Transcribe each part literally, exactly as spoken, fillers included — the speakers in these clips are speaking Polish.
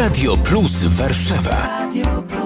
Radio Plus Warszawa. Radio Plus.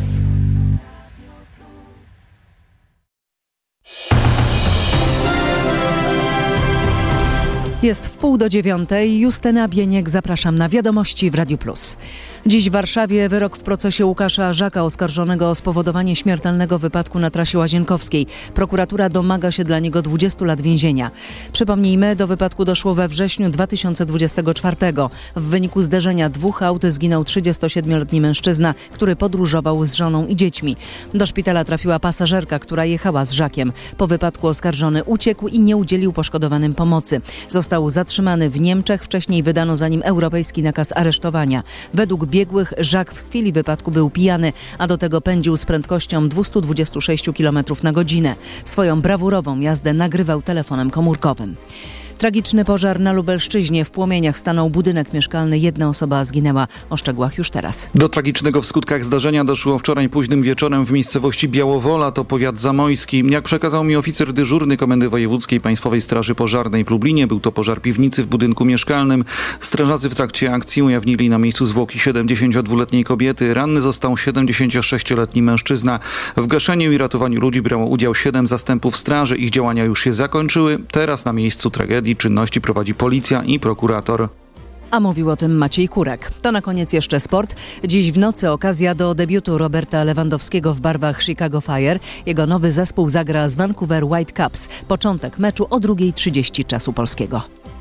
Jest w pół do dziewiątej. Justyna Bieniek, zapraszam na Wiadomości w Radiu Plus. Dziś w Warszawie wyrok w procesie Łukasza Żaka oskarżonego o spowodowanie śmiertelnego wypadku na trasie Łazienkowskiej. Prokuratura domaga się dla niego dwudziestu lat więzienia. Przypomnijmy, do wypadku doszło we wrześniu dwa tysiące dwudziestego czwartego. W wyniku zderzenia dwóch aut zginął trzydziestosiedmioletni mężczyzna, który podróżował z żoną i dziećmi. Do szpitala trafiła pasażerka, która jechała z Żakiem. Po wypadku oskarżony uciekł i nie udzielił poszkodowanym pomocy. Został zatrzymany w Niemczech, wcześniej wydano za nim europejski nakaz aresztowania. Według biegłych Żak w chwili wypadku był pijany, a do tego pędził z prędkością dwieście dwadzieścia sześć kilometrów na godzinę. Swoją brawurową jazdę nagrywał telefonem komórkowym. Tragiczny pożar na Lubelszczyźnie. W płomieniach stanął budynek mieszkalny. Jedna osoba zginęła. O szczegółach już teraz. Do tragicznego w skutkach zdarzenia doszło wczoraj późnym wieczorem w miejscowości Białowola, to powiat zamojski. Jak przekazał mi oficer dyżurny Komendy Wojewódzkiej Państwowej Straży Pożarnej w Lublinie, był to pożar piwnicy w budynku mieszkalnym. Strażacy w trakcie akcji ujawnili na miejscu zwłoki siedemdziesięciodwuletniej kobiety. Ranny został siedemdziesięciosześcioletni mężczyzna. W gaszeniu i ratowaniu ludzi brało udział siedem zastępów straży. Ich działania już się zakończyły. Teraz na miejscu tragedii czynności prowadzi policja i prokurator. A mówił o tym Maciej Kurek. To na koniec jeszcze sport. Dziś w nocy okazja do debiutu Roberta Lewandowskiego w barwach Chicago Fire. Jego nowy zespół zagra z Vancouver Whitecaps. Początek meczu o drugiej trzydzieści czasu polskiego.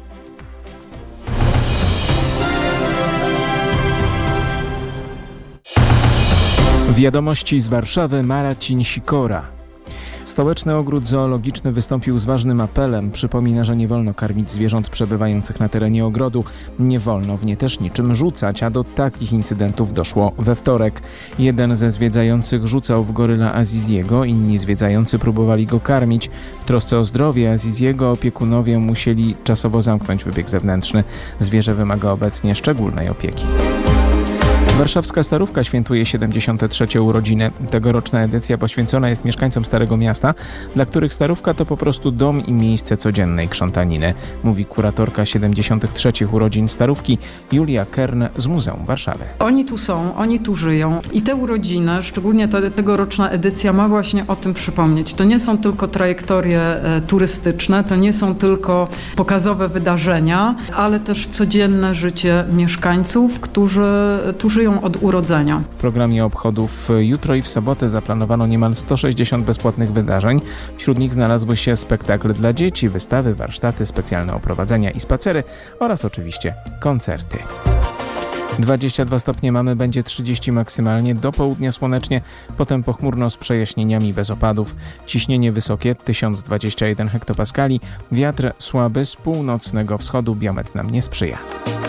Wiadomości z Warszawy, Marcin Sikora. Stołeczny Ogród Zoologiczny wystąpił z ważnym apelem. Przypomina, że nie wolno karmić zwierząt przebywających na terenie ogrodu. Nie wolno w nie też niczym rzucać, a do takich incydentów doszło we wtorek. Jeden ze zwiedzających rzucał w goryla Aziziego, inni zwiedzający próbowali go karmić. W trosce o zdrowie Aziziego opiekunowie musieli czasowo zamknąć wybieg zewnętrzny. Zwierzę wymaga obecnie szczególnej opieki. Warszawska Starówka świętuje siedemdziesiąte trzecie urodziny. Tegoroczna edycja poświęcona jest mieszkańcom Starego Miasta, dla których Starówka to po prostu dom i miejsce codziennej krzątaniny, mówi kuratorka siedemdziesiątych trzecich urodzin Starówki Julia Kern z Muzeum Warszawy. Oni tu są, oni tu żyją i te urodziny, szczególnie ta tegoroczna edycja ma właśnie o tym przypomnieć. To nie są tylko trajektorie e, turystyczne, to nie są tylko pokazowe wydarzenia, ale też codzienne życie mieszkańców, którzy tu żyją od urodzenia. W programie obchodów jutro i w sobotę zaplanowano niemal sto sześćdziesiąt bezpłatnych wydarzeń. Wśród nich znalazły się spektakle dla dzieci, wystawy, warsztaty, specjalne oprowadzenia i spacery oraz oczywiście koncerty. dwadzieścia dwa stopnie mamy, będzie trzydzieści maksymalnie, do południa słonecznie, potem pochmurno z przejaśnieniami bez opadów. Ciśnienie wysokie tysiąc dwadzieścia jeden hektopaskali, wiatr słaby z północnego wschodu, biometr nam nie sprzyja.